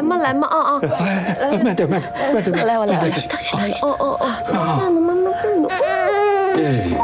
嘛来嘛啊！ 哎，慢点， 来，我来，起来了，哦，慢点，慢点。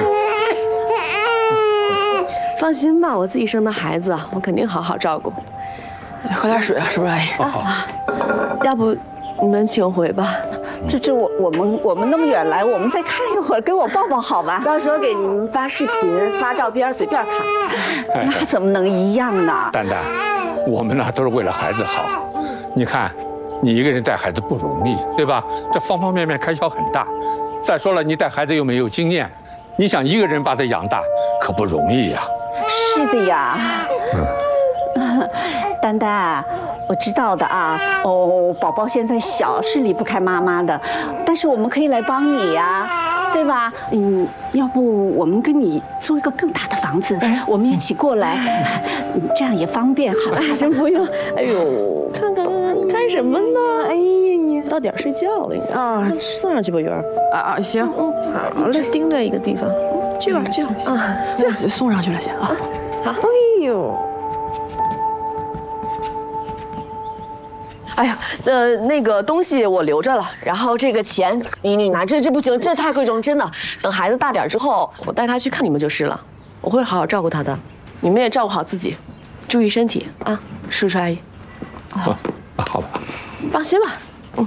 放心吧，我自己生的孩子，我肯定好好照顾。 喝点水啊，叔叔阿姨。 要不你们请回吧。 我们那么远来，我们再看一会儿，给我抱抱好吧？ 到时候给你们发视频、发照片，随便看。 那怎么能一样呢？ 丹丹，我们呢都是为了孩子好。你看，你一个人带孩子不容易，对吧？这方方面面开销很大。再说了，你带孩子又没有经验，你想一个人把他养大，可不容易呀。 是的呀。丹丹，我知道的啊。宝宝现在小，是离不开妈妈的，但是我们可以来帮你呀，对吧？要不我们跟你租一个更大的房子，我们一起过来，这样也方便。好了， 真不用。哎呦，看什么呢？哎呀，你到点睡觉了，你啊，送上去吧，云儿。 啊，行， 好嘞，盯在一个地方。去吧啊， 送上去了，行啊。 好。哎呦。哎呀，那个东西我留着了，然后这个钱你拿，这不行，这太贵重，真的。等孩子大点之后，我带他去看你们就是了，我会好好照顾他的，你们也照顾好自己，注意身体啊，叔叔阿姨。 好吧， 放心吧，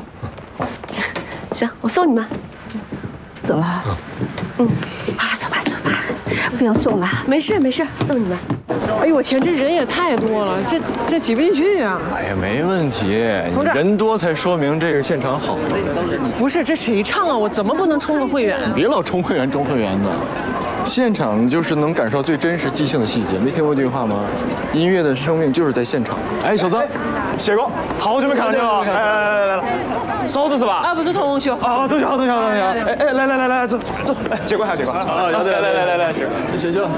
行，我送你们。 走了。走吧，不用送了， 没事，送你们。 哎呦我天，这人也太多了，这挤不进去呀！ 哎呀，没问题， 从这儿人多才说明这个现场好。 不是，这谁唱啊？我怎么不能充个会员？ 别老充会员的，现场就是能感受最真实即兴的细节。没听过这句话吗？音乐的生命就是在现场。哎，小曾， 谢哥，好久没看到你了。来，嫂子是吧？ 啊，不是童红秀。 啊，等一下。哎，来，走，哎，接过一下。啊，来，行。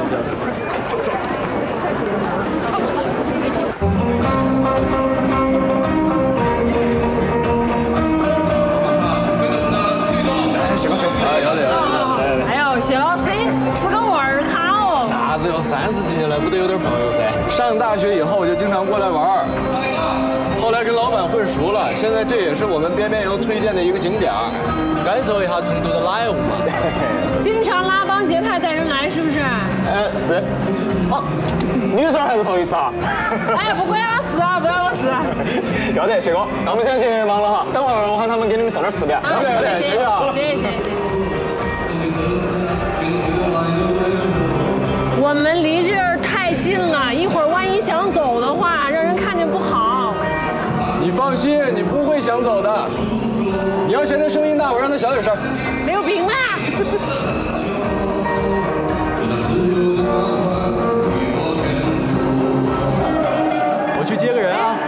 哎呦，谢老师是个玩儿咖哦。 啥子哟，30几年了，不得有点朋友噻？上大学以后我就经常过来玩儿，后来跟老板混熟了，现在这也是我们边边游推荐的一个景点，感受一下成都的来物嘛。 经常拉帮结派带人来，是不是？ 是。啊，女生还是头一次啊？ 哎，不关我事啊，不关我事。 要得，谢哥，那我们先去忙了哈，等会儿我喊他们给你们送点吃的。要得，谢谢啊。 谢谢。我们离这儿太近了，一会儿万一想走的话，让人看见不好。 你放心，你不会想走的。你要嫌他声音大，我让他小点声。 没有病吧？ 我去接个人啊。